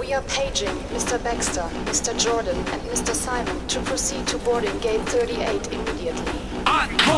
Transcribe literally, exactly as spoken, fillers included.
We are paging Mister Baxter, Mister Jordan, and Mister Simon to proceed to boarding gate thirty-eight immediately.